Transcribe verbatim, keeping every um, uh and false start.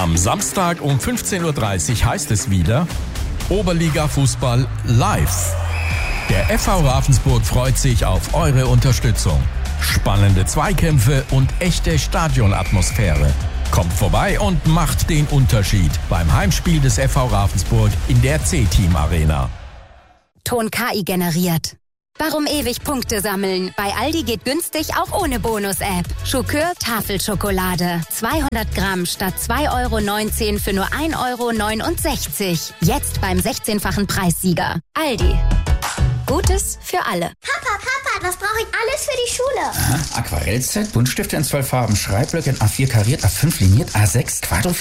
Am Samstag um fünfzehn Uhr dreißig heißt es wieder Oberliga-Fußball live. Der F V Ravensburg freut sich auf eure Unterstützung. Spannende Zweikämpfe und echte Stadionatmosphäre. Kommt vorbei und macht den Unterschied beim Heimspiel des F V Ravensburg in der C-Team Arena. Ton K I generiert. Warum ewig Punkte sammeln? Bei Aldi geht günstig auch ohne Bonus-App. Schokör Tafelschokolade. zweihundert Gramm statt zwei Euro neunzehn für nur ein Euro neunundsechzig. Jetzt beim sechzehnfachen Preissieger. Aldi. Gutes für alle. Papa, Papa, was brauche ich alles für die Schule? Aha, Aquarellset, Buntstifte in zwölf Farben, Schreibblöcke in A vier kariert, A fünf liniert, A sechs Quadro